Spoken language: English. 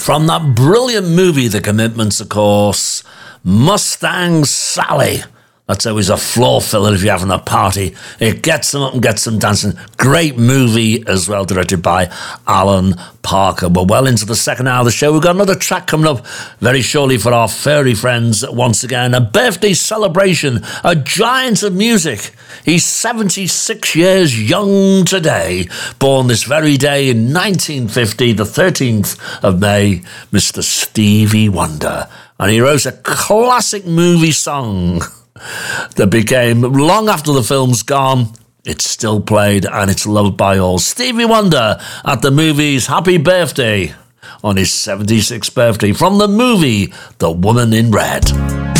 From that brilliant movie, The Commitments, of course, Mustang Sally. That's always a floor filler if you're having a party. It gets them up and gets them dancing. Great movie as well, directed by Alan Parker. We're well into the second hour of the show. We've got another track coming up very shortly for our furry friends once again. A birthday celebration, a giant of music. He's 76 years young today, born this very day in 1950, the 13th of May, Mr. Stevie Wonder. And he wrote a classic movie song that became, long after the film's gone, it's still played and it's loved by all. Stevie Wonder at the movies. Happy birthday on his 76th birthday from the movie The Woman in Red.